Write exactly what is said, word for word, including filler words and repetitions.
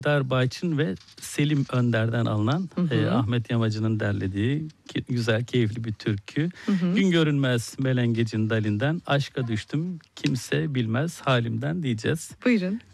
Serdar Bayçın ve Selim Önder'den alınan Hı hı. e, Ahmet Yamacı'nın derlediği ki, güzel keyifli bir türkü. Hı hı. Gün görünmez melengecin dalinden aşka düştüm kimse bilmez halimden diyeceğiz. Buyurun.